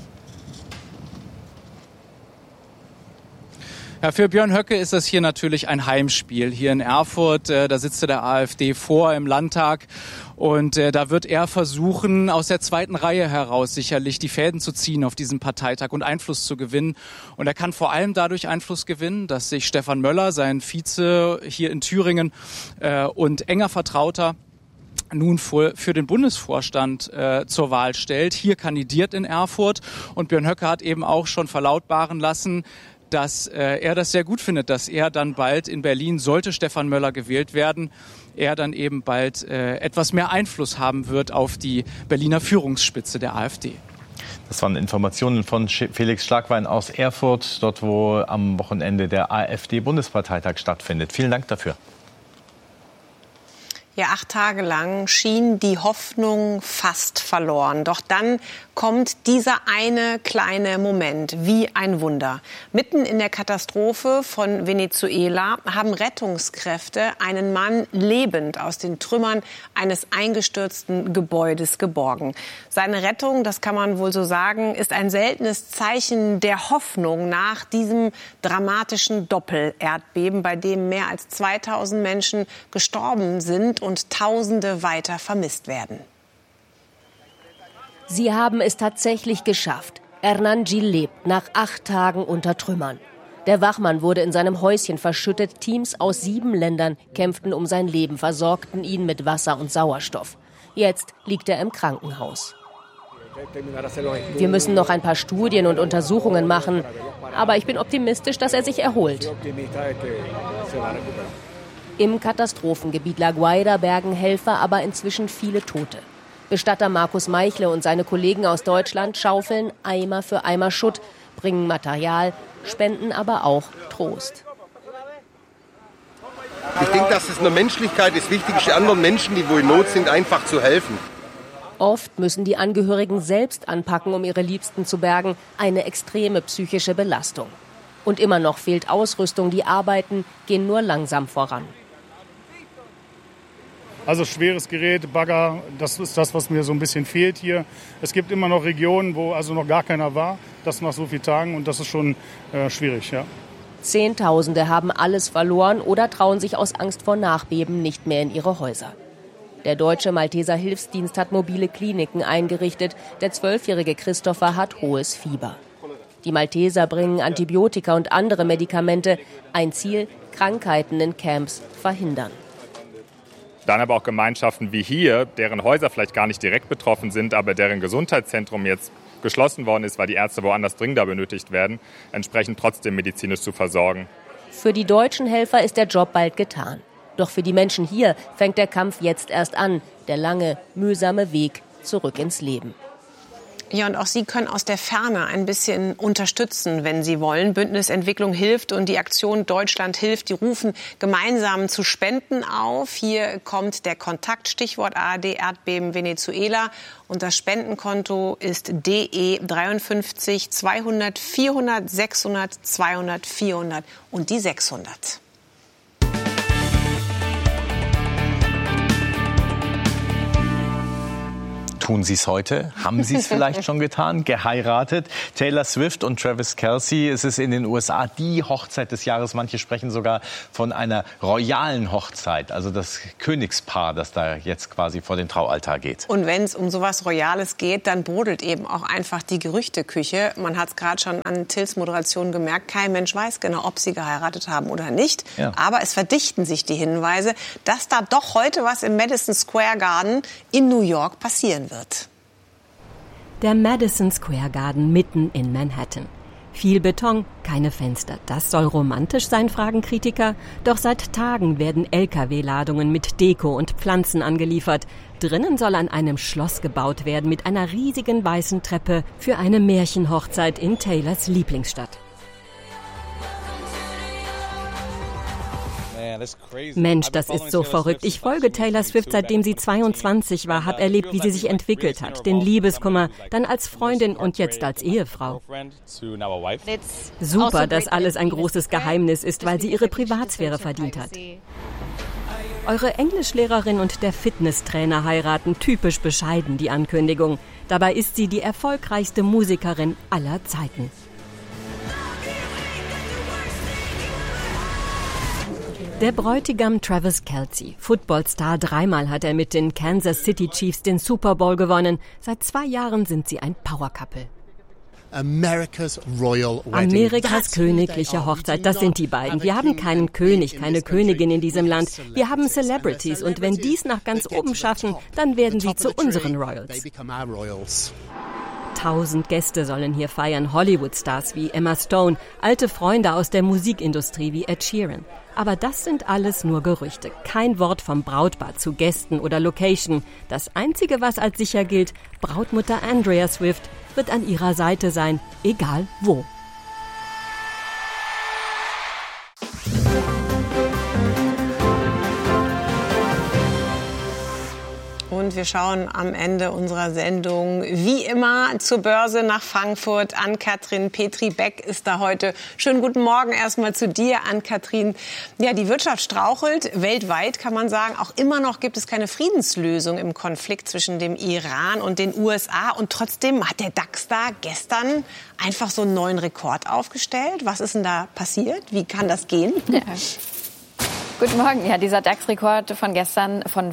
Speaker 27: Ja, für Björn Höcke ist das hier natürlich ein Heimspiel. Hier in Erfurt, äh, da sitzt der AfD vor im Landtag. Und äh, da wird er versuchen, aus der zweiten Reihe heraus sicherlich die Fäden zu ziehen auf diesem Parteitag und Einfluss zu gewinnen. Und er kann vor allem dadurch Einfluss gewinnen, dass sich Stefan Möller, sein Vize hier in Thüringen äh, und enger Vertrauter, nun für, für den Bundesvorstand äh, zur Wahl stellt. Hier kandidiert in Erfurt. Und Björn Höcke hat eben auch schon verlautbaren lassen, dass äh, er das sehr gut findet, dass er dann bald in Berlin, sollte Stefan Möller gewählt werden, er dann eben bald äh, etwas mehr Einfluss haben wird auf die Berliner Führungsspitze der AfD.
Speaker 1: Das waren Informationen von Felix Schlagwein aus Erfurt, dort wo am Wochenende der AfD-Bundesparteitag stattfindet. Vielen Dank dafür.
Speaker 2: Ja, acht Tage lang schien die Hoffnung fast verloren. Doch dann kommt dieser eine kleine Moment, wie ein Wunder. Mitten in der Katastrophe von Venezuela haben Rettungskräfte einen Mann lebend aus den Trümmern eines eingestürzten Gebäudes geborgen. Seine Rettung, das kann man wohl so sagen, ist ein seltenes Zeichen der Hoffnung nach diesem dramatischen Doppelerdbeben, bei dem mehr als zweitausend Menschen gestorben sind und Tausende weiter vermisst werden.
Speaker 4: Sie haben es tatsächlich geschafft. Hernan Gil lebt nach acht Tagen unter Trümmern. Der Wachmann wurde in seinem Häuschen verschüttet. Teams aus sieben Ländern kämpften um sein Leben, versorgten ihn mit Wasser und Sauerstoff. Jetzt liegt er im Krankenhaus. Wir müssen noch ein paar Studien und Untersuchungen machen. Aber ich bin optimistisch, dass er sich erholt. Im Katastrophengebiet La Guaira bergen Helfer aber inzwischen viele Tote. Bestatter Markus Meichle und seine Kollegen aus Deutschland schaufeln Eimer für Eimer Schutt, bringen Material, spenden aber auch Trost.
Speaker 5: Ich denke, dass es eine Menschlichkeit ist, wichtig, anderen Menschen, die wo in Not sind, einfach zu helfen.
Speaker 4: Oft müssen die Angehörigen selbst anpacken, um ihre Liebsten zu bergen. Eine extreme psychische Belastung. Und immer noch fehlt Ausrüstung, die Arbeiten gehen nur langsam voran.
Speaker 6: Also schweres Gerät, Bagger, das ist das, was mir so ein bisschen fehlt hier. Es gibt immer noch Regionen, wo also noch gar keiner war, das nach so vielen Tagen, und das ist schon äh, schwierig, ja.
Speaker 4: Zehntausende haben alles verloren oder trauen sich aus Angst vor Nachbeben nicht mehr in ihre Häuser. Der Deutsche Malteser Hilfsdienst hat mobile Kliniken eingerichtet. Der zwölfjährige Christopher hat hohes Fieber. Die Malteser bringen Antibiotika und andere Medikamente. Ein Ziel, Krankheiten in Camps verhindern.
Speaker 7: Dann aber auch Gemeinschaften wie hier, deren Häuser vielleicht gar nicht direkt betroffen sind, aber deren Gesundheitszentrum jetzt geschlossen worden ist, weil die Ärzte woanders dringender benötigt werden, entsprechend trotzdem medizinisch zu versorgen.
Speaker 4: Für die deutschen Helfer ist der Job bald getan. Doch für die Menschen hier fängt der Kampf jetzt erst an. Der lange, mühsame Weg zurück ins Leben.
Speaker 2: Ja, und auch Sie können aus der Ferne ein bisschen unterstützen, wenn Sie wollen. Bündnis Entwicklung hilft und die Aktion Deutschland hilft, die rufen gemeinsam zu Spenden auf. Hier kommt der Kontakt, Stichwort A R D Erdbeben Venezuela. Und das Spendenkonto ist D E dreiundfünfzig zweihundert vierhundert sechshundert zweihundert vierhundert und die sechshundert.
Speaker 1: Tun Sie es heute? Haben Sie es vielleicht schon getan? Geheiratet? Taylor Swift und Travis Kelce, es ist in den U S A die Hochzeit des Jahres. Manche sprechen sogar von einer royalen Hochzeit, also das Königspaar, das da jetzt quasi vor den Traualtar geht.
Speaker 2: Und wenn es um sowas Royales geht, dann brodelt eben auch einfach die Gerüchteküche. Man hat es gerade schon an Tills Moderation gemerkt, kein Mensch weiß genau, ob sie geheiratet haben oder nicht. Ja. Aber es verdichten sich die Hinweise, dass da doch heute was im Madison Square Garden in New York passieren wird.
Speaker 3: Der Madison Square Garden mitten in Manhattan. Viel Beton, keine Fenster. Das soll romantisch sein, fragen Kritiker. Doch seit Tagen werden L K W-Ladungen mit Deko und Pflanzen angeliefert. Drinnen soll an einem Schloss gebaut werden mit einer riesigen weißen Treppe für eine Märchenhochzeit in Taylors Lieblingsstadt. Mensch, das ist so verrückt. Ich folge Taylor Swift, seitdem sie zweiundzwanzig war, habe erlebt, wie sie sich entwickelt hat. Den Liebeskummer, dann als Freundin und jetzt als Ehefrau. Super, dass alles ein großes Geheimnis ist, weil sie ihre Privatsphäre verdient hat. Eure Englischlehrerin und der Fitnesstrainer heiraten, typisch bescheiden die Ankündigung. Dabei ist sie die erfolgreichste Musikerin aller Zeiten. Der Bräutigam Travis Kelce, Footballstar, dreimal hat er mit den Kansas City Chiefs den Super Bowl gewonnen. Seit zwei Jahren sind sie ein Power-Couple. Amerikas königliche Hochzeit, das sind die beiden. Wir haben keinen König, keine Königin in diesem Land. Wir haben Celebrities und wenn die es nach ganz oben schaffen, dann werden sie zu unseren Royals. Tausend Gäste sollen hier feiern, Hollywood-Stars wie Emma Stone, alte Freunde aus der Musikindustrie wie Ed Sheeran. Aber das sind alles nur Gerüchte. Kein Wort vom Brautpaar zu Gästen oder Location. Das Einzige, was als sicher gilt, Brautmutter Andrea Swift wird an ihrer Seite sein, egal wo.
Speaker 2: Und wir schauen am Ende unserer Sendung wie immer zur Börse nach Frankfurt. Ann-Kathrin Petri-Beck ist da heute. Schönen guten Morgen erstmal zu dir, Ann-Kathrin. Ja, die Wirtschaft strauchelt weltweit, kann man sagen. Auch immer noch gibt es keine Friedenslösung im Konflikt zwischen dem Iran und den U S A. Und trotzdem hat der DAX da gestern einfach so einen neuen Rekord aufgestellt. Was ist denn da passiert? Wie kann das gehen?
Speaker 8: Ja. Guten Morgen. Ja, dieser DAX-Rekord von gestern von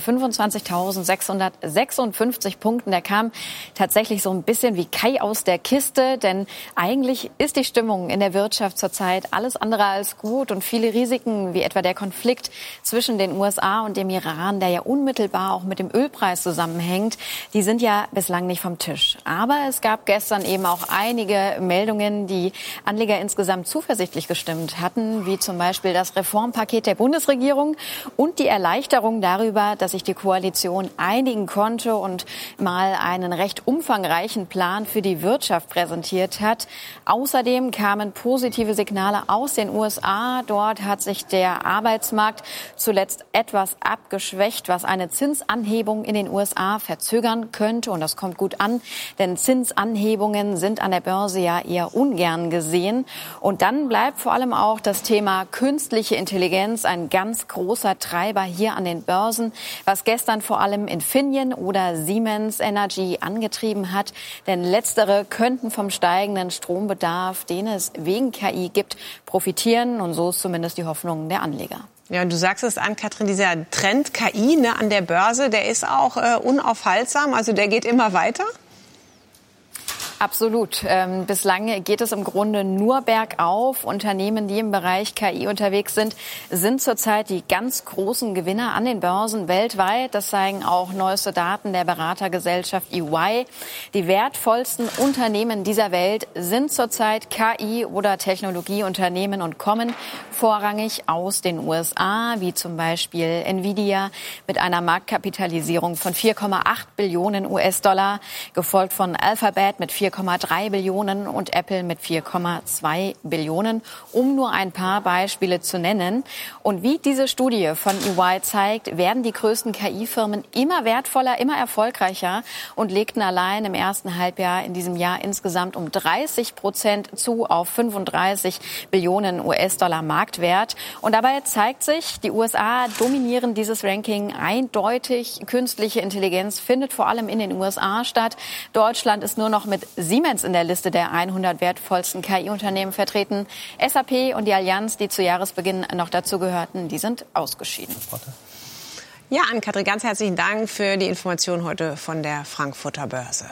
Speaker 8: fünfundzwanzigtausendsechshundertsechsundfünfzig Punkten, der kam tatsächlich so ein bisschen wie Kai aus der Kiste. Denn eigentlich ist die Stimmung in der Wirtschaft zurzeit alles andere als gut. Und viele Risiken, wie etwa der Konflikt zwischen den U S A und dem Iran, der ja unmittelbar auch mit dem Ölpreis zusammenhängt, die sind ja bislang nicht vom Tisch. Aber es gab gestern eben auch einige Meldungen, die Anleger insgesamt zuversichtlich gestimmt hatten, wie zum Beispiel das Reformpaket der Bundesregierung und die Erleichterung darüber, dass sich die Koalition einigen konnte und mal einen recht umfangreichen Plan für die Wirtschaft präsentiert hat. Außerdem kamen positive Signale aus den U S A. Dort hat sich der Arbeitsmarkt zuletzt etwas abgeschwächt, was eine Zinsanhebung in den U S A verzögern könnte. Und das kommt gut an, denn Zinsanhebungen sind an der Börse ja eher ungern gesehen. Und dann bleibt vor allem auch das Thema künstliche Intelligenz ein ganz großer Treiber hier an den Börsen, was gestern vor allem Infineon oder Siemens Energy angetrieben hat. Denn letztere könnten vom steigenden Strombedarf, den es wegen K I gibt, profitieren. Und so ist zumindest die Hoffnung der Anleger.
Speaker 2: Ja, und du sagst es, Ann-Kathrin, dieser Trend K I ne, an der Börse, der ist auch äh, unaufhaltsam, also der geht immer weiter?
Speaker 8: Absolut. Ähm, bislang geht es im Grunde nur bergauf. Unternehmen, die im Bereich K I unterwegs sind, sind zurzeit die ganz großen Gewinner an den Börsen weltweit. Das zeigen auch neueste Daten der Beratergesellschaft E Y. Die wertvollsten Unternehmen dieser Welt sind zurzeit K I- oder Technologieunternehmen und kommen vorrangig aus den U S A, wie zum Beispiel Nvidia mit einer Marktkapitalisierung von vier Komma acht Billionen U S-Dollar, gefolgt von Alphabet mit vier vier Komma drei Billionen und Apple mit vier Komma zwei Billionen, um nur ein paar Beispiele zu nennen. Und wie diese Studie von E Y zeigt, werden die größten K I-Firmen immer wertvoller, immer erfolgreicher und legten allein im ersten Halbjahr in diesem Jahr insgesamt um dreißig Prozent zu auf fünfunddreißig Billionen U S-Dollar Marktwert. Und dabei zeigt sich, die U S A dominieren dieses Ranking eindeutig. Künstliche Intelligenz findet vor allem in den U S A statt. Deutschland ist nur noch mit Siemens in der Liste der hundert wertvollsten K I-Unternehmen vertreten. S A P und die Allianz, die zu Jahresbeginn noch dazu gehörten, die sind ausgeschieden.
Speaker 2: Ja, Ann-Kathrin, ganz herzlichen Dank für die Information heute von der Frankfurter Börse.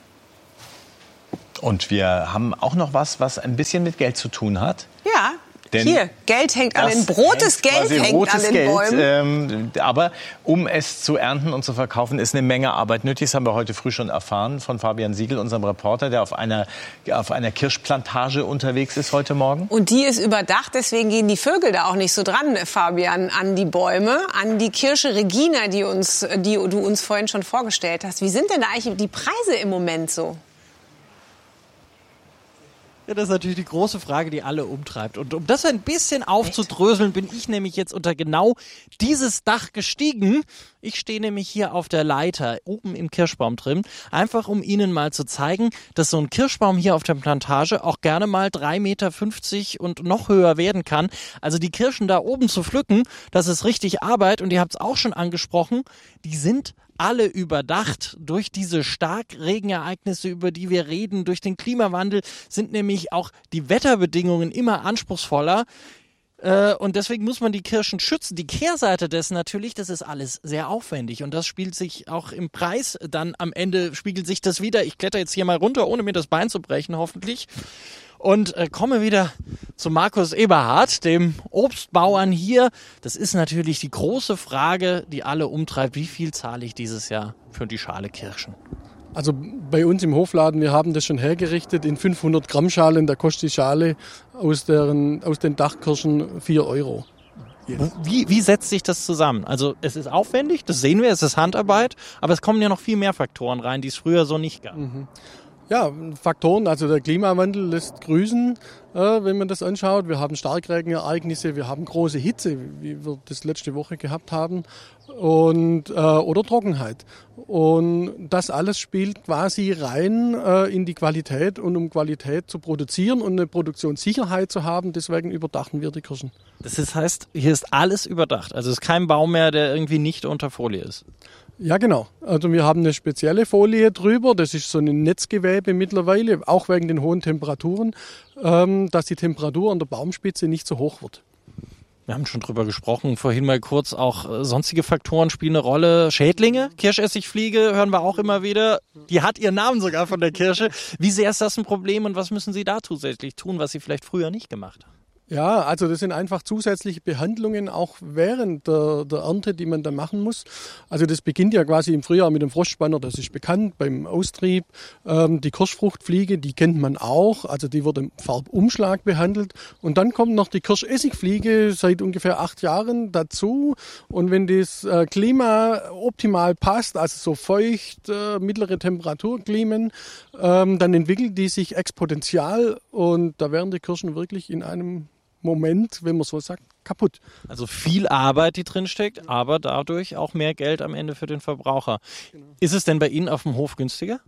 Speaker 1: Und wir haben auch noch was, was ein bisschen mit Geld zu tun hat.
Speaker 2: Ja.
Speaker 1: Denn
Speaker 2: hier, Geld hängt an den, rotes Geld hängt
Speaker 1: rotes
Speaker 2: an den
Speaker 1: Geld,
Speaker 2: Bäumen.
Speaker 1: Ähm, aber um es zu ernten und zu verkaufen, ist eine Menge Arbeit nötig. Das haben wir heute früh schon erfahren von Fabian Siegel, unserem Reporter, der auf einer, auf einer Kirschplantage unterwegs ist heute Morgen.
Speaker 2: Und die ist überdacht, deswegen gehen die Vögel da auch nicht so dran, Fabian, an die Bäume, an die Kirsche Regina, die, uns, die du uns vorhin schon vorgestellt hast. Wie sind denn da eigentlich die Preise im Moment so?
Speaker 9: Ja, das ist natürlich die große Frage, die alle umtreibt. Und um das ein bisschen aufzudröseln, bin ich nämlich jetzt unter genau dieses Dach gestiegen. Ich stehe nämlich hier auf der Leiter, oben im Kirschbaum drin, einfach um Ihnen mal zu zeigen, dass so ein Kirschbaum hier auf der Plantage auch gerne mal drei Meter fünfzig und noch höher werden kann. Also die Kirschen da oben zu pflücken, das ist richtig Arbeit. Und ihr habt es auch schon angesprochen, die sind alle überdacht. Durch diese Starkregenereignisse, über die wir reden, durch den Klimawandel sind nämlich auch die Wetterbedingungen immer anspruchsvoller. Äh, und deswegen muss man die Kirschen schützen. Die Kehrseite dessen natürlich, das ist alles sehr aufwendig und das spielt sich auch im Preis dann am Ende, spiegelt sich das wieder. Ich kletter jetzt hier mal runter, ohne mir das Bein zu brechen, hoffentlich. Und äh, komme wieder zu Markus Eberhard, dem Obstbauern hier. Das ist natürlich die große Frage, die alle umtreibt. Wie viel zahle ich dieses Jahr für die Schale Kirschen?
Speaker 10: Also bei uns im Hofladen, wir haben das schon hergerichtet in fünfhundert Gramm Schalen. Da kostet die Schale aus, deren, aus den Dachkirschen vier Euro.
Speaker 9: Yes. Wie, wie setzt sich das zusammen? Also es ist aufwendig, das sehen wir, es ist Handarbeit, aber es kommen ja noch viel mehr Faktoren rein, die es früher so nicht gab.
Speaker 10: Mhm. Ja, Faktoren, also der Klimawandel lässt grüßen, äh, wenn man das anschaut. Wir haben Starkregenereignisse, wir haben große Hitze, wie wir das letzte Woche gehabt haben, und, äh, oder Trockenheit. Und das alles spielt quasi rein äh, in die Qualität, und um Qualität zu produzieren und eine Produktionssicherheit zu haben, deswegen überdachen wir die Kirschen.
Speaker 9: Das heißt, hier ist alles überdacht, also es ist kein Baum mehr, der irgendwie nicht unter Folie ist.
Speaker 10: Ja, genau. Also wir haben eine spezielle Folie drüber. Das ist so ein Netzgewebe mittlerweile, auch wegen den hohen Temperaturen, ähm, dass die Temperatur an der Baumspitze nicht so hoch wird.
Speaker 9: Wir haben schon drüber gesprochen, vorhin mal kurz, auch äh, sonstige Faktoren spielen eine Rolle. Schädlinge, Kirschessigfliege hören wir auch immer wieder. Die hat ihren Namen sogar von der Kirsche. Wie sehr ist das ein Problem und was müssen Sie da zusätzlich tun, was Sie vielleicht früher nicht gemacht haben?
Speaker 10: Ja, also das sind einfach zusätzliche Behandlungen auch während der, der Ernte, die man dann machen muss. Also das beginnt ja quasi im Frühjahr mit dem Frostspanner, das ist bekannt, beim Austrieb. Ähm, die Kirschfruchtfliege, die kennt man auch, also die wird im Farbumschlag behandelt. Und dann kommt noch die Kirschessigfliege seit ungefähr acht Jahren dazu. Und wenn das äh, Klima optimal passt, also so feucht, äh, mittlere Temperaturklimen, ähm, dann entwickelt die sich exponentiell und da werden die Kirschen wirklich in einem Moment, wenn man so sagt, kaputt.
Speaker 9: Also viel Arbeit, die drin steckt, aber dadurch auch mehr Geld am Ende für den Verbraucher. Genau. Ist es denn bei Ihnen auf dem Hof günstiger?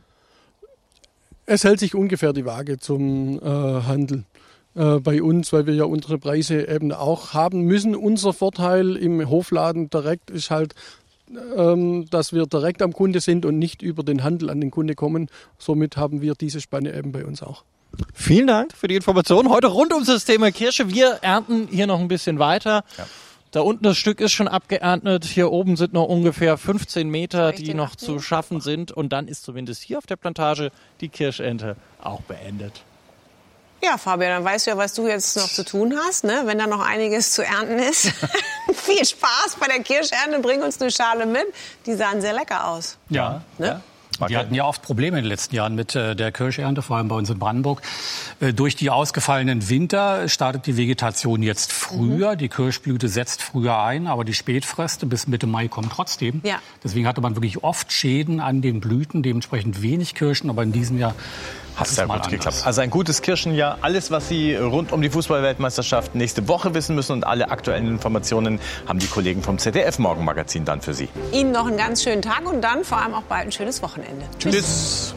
Speaker 10: Es hält sich ungefähr die Waage zum äh, Handel. Äh, bei uns, weil wir ja unsere Preise eben auch haben müssen. Unser Vorteil im Hofladen direkt ist halt, ähm, dass wir direkt am Kunde sind und nicht über den Handel an den Kunde kommen. Somit haben wir diese Spanne eben bei uns auch.
Speaker 9: Vielen Dank für die Information. Heute rund ums das Thema Kirsche. Wir ernten hier noch ein bisschen weiter. Ja. Da unten das Stück ist schon abgeerntet. Hier oben sind noch ungefähr fünfzehn Meter, die noch zu schaffen sind. Und dann ist zumindest hier auf der Plantage die Kirschernte auch beendet.
Speaker 2: Ja, Fabian, dann weißt du ja, was du jetzt noch zu tun hast, ne? Wenn da noch einiges zu ernten ist. Viel Spaß bei der Kirschernte. Bring uns eine Schale mit. Die sahen sehr lecker aus.
Speaker 1: Ja,
Speaker 2: ne?
Speaker 1: ja.
Speaker 11: Wir hatten ja oft Probleme in den letzten Jahren mit äh, der Kirschernte, vor allem bei uns in Brandenburg. Äh, durch die ausgefallenen Winter startet die Vegetation jetzt früher. Mhm. Die Kirschblüte setzt früher ein, aber die Spätfröste bis Mitte Mai kommen trotzdem. Ja. Deswegen hatte man wirklich oft Schäden an den Blüten, dementsprechend wenig Kirschen. Aber in diesem Jahr hat es
Speaker 1: sehr
Speaker 11: mal
Speaker 1: gut
Speaker 11: anders.
Speaker 1: geklappt. Also ein gutes Kirschenjahr. Alles, was Sie rund um die Fußball-Weltmeisterschaft nächste Woche wissen müssen und alle aktuellen Informationen haben die Kollegen vom Z D F-Morgenmagazin dann für Sie.
Speaker 2: Ihnen noch einen ganz schönen Tag und dann vor allem auch bald ein schönes Wochenende.
Speaker 1: Tschüss. Tschüss.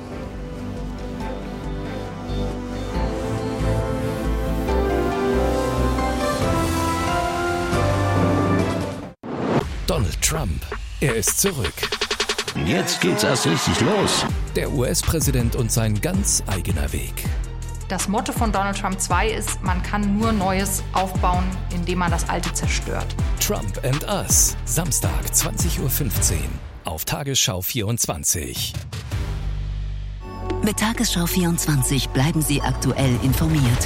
Speaker 12: Donald Trump, er ist zurück.
Speaker 13: Jetzt geht's erst richtig los.
Speaker 12: Der U S-Präsident und sein ganz eigener Weg.
Speaker 14: Das Motto von Donald Trump zwei ist, man kann nur Neues aufbauen, indem man das Alte zerstört.
Speaker 12: Trump and Us, Samstag zwanzig Uhr fünfzehn auf Tagesschau vierundzwanzig.
Speaker 15: Mit Tagesschau vierundzwanzig bleiben Sie aktuell informiert.